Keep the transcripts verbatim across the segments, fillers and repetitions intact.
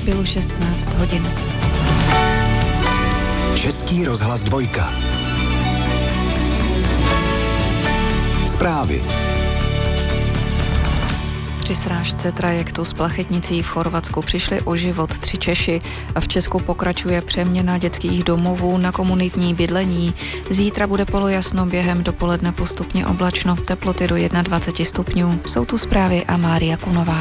bylo šestnáct hodin. Český rozhlas dvojka. Zprávy. Při srážce trajektu s Plachetnicí v Chorvatsku přišli o život tři Češi a v Česku pokračuje přeměna dětských domovů na komunitní bydlení. Zítra bude polojasno, během dopoledne postupně oblačno, teploty do dvacet jedna stupňů. Jsou tu zprávy a Mária Kunová.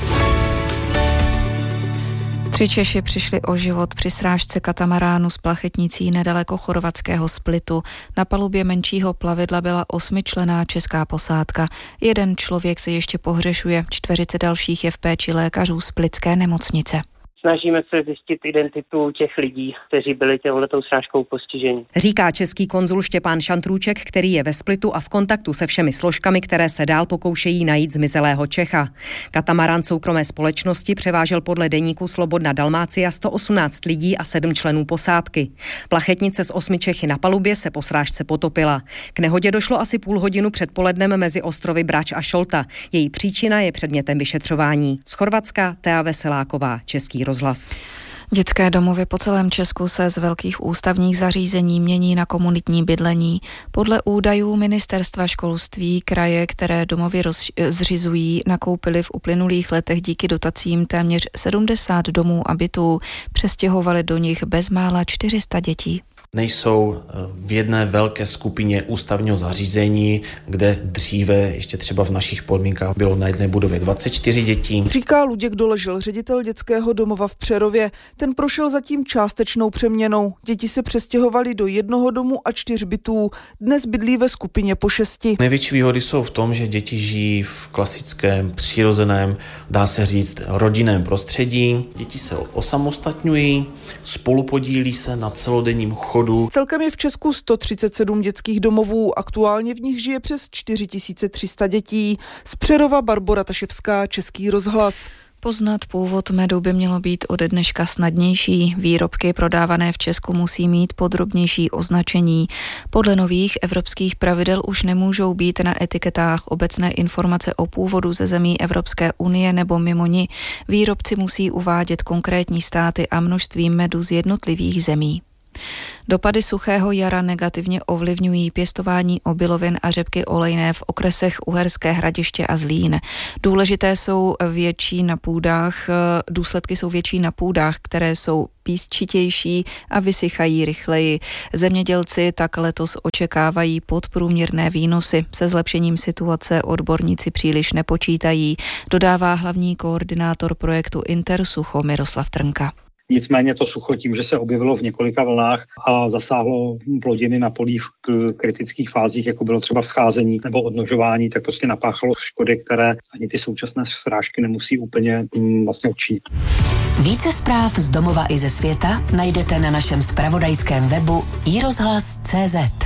Tři Češi přišli o život při srážce katamaránu s Plachetnicí nedaleko chorvatského Splitu. Na palubě menšího plavidla byla osmičlenná česká posádka. Jeden člověk se ještě pohřešuje, čtyřicet dalších je v péči lékařů splitské nemocnice. Snažíme se zjistit identitu těch lidí, kteří byli těmhletou srážkou postiženi. Říká český konzul Štěpán Šantrůček, který je ve Splitu a v kontaktu se všemi složkami, které se dál pokoušejí najít zmizelého Čecha. Katamarán soukromé společnosti převážel podle deníku Slobodna Dalmácia sto osmnáct lidí a sedm členů posádky. Plachetnice s osmi Čechy na palubě se po srážce potopila. K nehodě došlo asi půl hodinu před polednem mezi ostrovy Brač a Šolta. Její příčina je předmětem vyšetřování. Z Chorvatska Tea Veseláková, Český rozhlas. Dětské domovy po celém Česku se z velkých ústavních zařízení mění na komunitní bydlení. Podle údajů Ministerstva školství kraje, které domovy roz, zřizují, nakoupily v uplynulých letech díky dotacím téměř sedmdesát domů a bytů. Přestěhovali do nich bezmála čtyři sta dětí. Nejsou v jedné velké skupině ústavního zařízení, kde dříve ještě třeba v našich podmínkách bylo na jedné budově dvacet čtyři dětí. Říká Luděk Doležel, ředitel dětského domova v Přerově. Ten prošel zatím částečnou přeměnou. Děti se přestěhovaly do jednoho domu a čtyř bytů. Dnes bydlí ve skupině po šesti. Největší výhody jsou v tom, že děti žijí v klasickém, přirozeném, dá se říct, rodinném prostředí. Děti se osamostatňují, spolupodílí se na celodenním chodu. Celkem je v Česku sto třicet sedm dětských domovů, aktuálně v nich žije přes čtyři tisíce tři sta dětí. Z Přerova Barbora Taševská, Český rozhlas. Poznat původ medu by mělo být ode dneška snadnější. Výrobky prodávané v Česku musí mít podrobnější označení. Podle nových evropských pravidel už nemůžou být na etiketách obecné informace o původu ze zemí Evropské unie nebo mimo ni. Výrobci musí uvádět konkrétní státy a množství medu z jednotlivých zemí. Dopady suchého jara negativně ovlivňují pěstování obilovin a řepky olejné v okresech Uherské Hradiště a Zlín. Důležité jsou větší na půdách, důsledky jsou větší na půdách, které jsou písčitější a vysychají rychleji. Zemědělci tak letos očekávají podprůměrné výnosy. Se zlepšením situace odborníci příliš nepočítají, dodává hlavní koordinátor projektu Intersucho Miroslav Trnka. Nicméně to sucho tím, že se objevilo v několika vlnách a zasáhlo plodiny na polích v kritických fázích, jako bylo třeba vzcházení nebo odnožování, tak prostě napáchalo škody, které ani ty současné srážky nemusí úplně mm, vlastně učinit. Více zpráv z domova i ze světa najdete na našem zpravodajském webu i rozhlas tečka cé zet.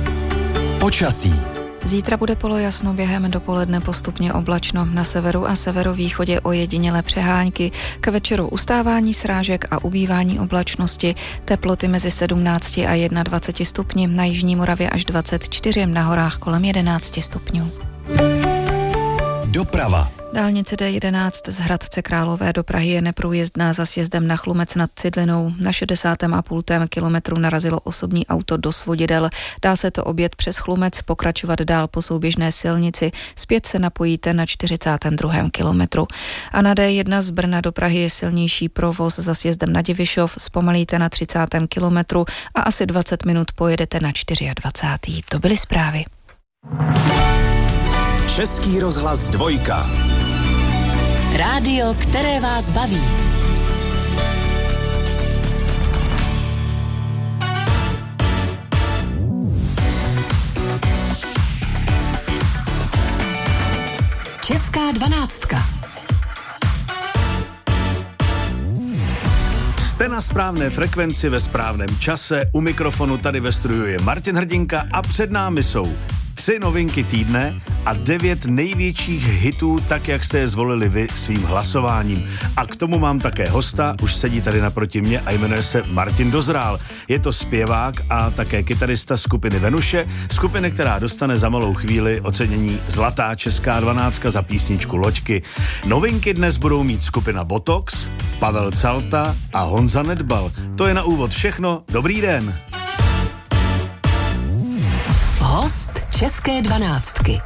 Počasí. Zítra bude polojasno, během dopoledne postupně oblačno, na severu a severovýchodě ojedinělé přehánky, k večeru ustávání srážek a ubývání oblačnosti, teploty mezi sedmnáct a dvacet jedna stupni, na jižní Moravě až dvacet čtyři, na horách kolem jedenáct stupňů. Doprava. Dálnice D jedenáct z Hradce Králové do Prahy je neprůjezdná za sjezdem na Chlumec nad Cidlinou. Na šedesátém a půl kilometru narazilo osobní auto do svodidel. Dá se to objet přes Chlumec, pokračovat dál po souběžné silnici. Zpět se napojíte na čtyřicátém druhém kilometru. A na D jedna z Brna do Prahy je silnější provoz za sjezdem na Divišov. Zpomalíte na třicátém kilometru a asi dvacet minut pojedete na dvacátém čtvrtém To byly zprávy. Český rozhlas dvojka. Rádio, které vás baví. Česká dvanáctka. Jste na správné frekvenci ve správném čase. U mikrofonu tady ve studiu je Martin Hrdinka a před námi jsou Tři novinky týdne a devět největších hitů, tak jak jste je zvolili vy svým hlasováním. A k tomu mám také hosta, už sedí tady naproti mě a jmenuje se Martin Dozrál. Je to zpěvák a také kytarista skupiny Venuše, skupiny, která dostane za malou chvíli ocenění Zlatá česká dvanáctka za písničku Loďky. Novinky dnes budou mít skupina Botox, Pavel Calta a Honza Nedbal. To je na úvod všechno. Dobrý den. Host České dvanáctky.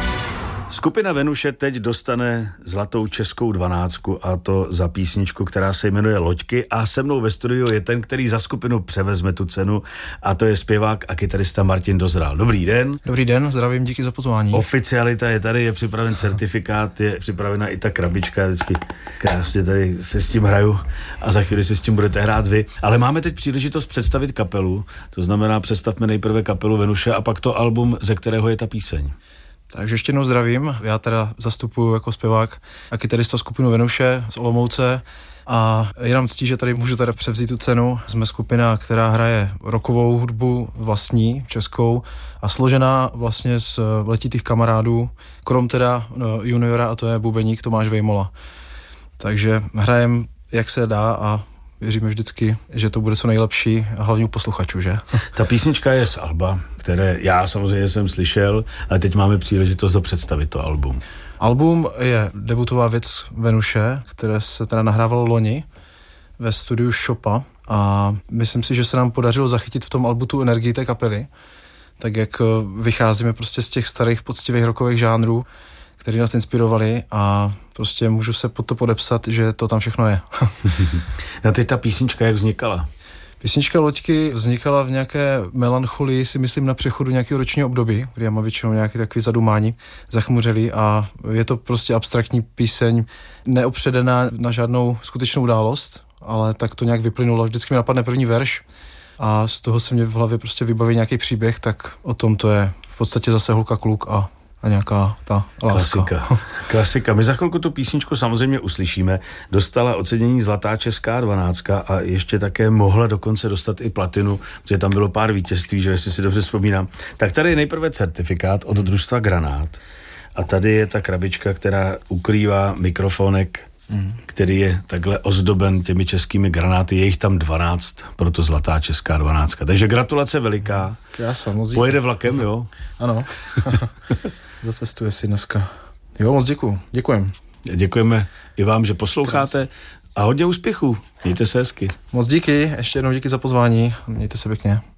Skupina Venuše teď dostane Zlatou českou dvanáctku a to za písničku, která se jmenuje Loďky a se mnou ve studiu je ten, který za skupinu převezme tu cenu a to je zpěvák a kytarista Martin Dozrál. Dobrý den. Dobrý den, zdravím, díky za pozvání. Oficialita je tady, je připraven certifikát, je připravena i ta krabička, vždycky krásně tady se s tím hraju a za chvíli si s tím budete hrát vy. Ale máme teď příležitost představit kapelu, to znamená představme nejprve kapelu Venuše a pak to album, ze kterého je ta píseň. Takže ještě jednou zdravím, já teda zastupuju jako zpěvák a kytarista skupinu Venuše z Olomouce a jenom ctí, že tady můžu teda převzít tu cenu. Jsme skupina, která hraje rockovou hudbu vlastní, českou a složená vlastně z letitých kamarádů, krom teda no, juniora a to je bubeník Tomáš Vejmola. Takže hrajem jak se dá a věříme vždycky, že to bude co nejlepší a hlavně u posluchačů, že? Ta písnička je z alba, které já samozřejmě jsem slyšel, ale teď máme příležitost to představit, to album. Album je debutová věc Venuše, které se teda nahrávalo loni ve studiu Shopa a myslím si, že se nám podařilo zachytit v tom albu tu energii té kapely, tak jak vycházíme prostě z těch starých poctivých rockových žánrů, který nás inspirovali a prostě můžu se pod to podepsat, že to tam všechno je. A teď ta písnička jak vznikala? Písnička Loďky vznikala v nějaké melancholii, si myslím, na přechodu nějakého ročního období, kdy já mám většinou nějaký takový zadumání, zachmuřelý a je to prostě abstraktní píseň, neopředená na žádnou skutečnou událost, ale tak to nějak vyplynulo. Vždycky mi napadne první verš a z toho se mě v hlavě prostě vybaví nějaký příběh, tak o tom to je v podstatě zase holka kluk a a nějaká ta láska. Klasika. Klasika. My za chvilku tu písničku samozřejmě uslyšíme. Dostala ocenění Zlatá česká dvanáctka a ještě také mohla dokonce dostat i platinu, protože tam bylo pár vítězství, že jestli si dobře vzpomínám. Tak tady je nejprve certifikát od družstva Granát a tady je ta krabička, která ukrývá mikrofonek, mm. který je takhle ozdoben těmi českými granáty. Je jich tam dvanáct, proto Zlatá česká dvanáctka. Takže gratulace veliká. Krása, moc díky. Pojede vlakem, jo? Ano. Zacestuje si dneska. Jo, moc děkuju. Děkujem. Děkujeme i vám, že posloucháte a hodně úspěchů. Mějte se hezky. Moc díky, ještě jednou díky za pozvání. Mějte se pěkně.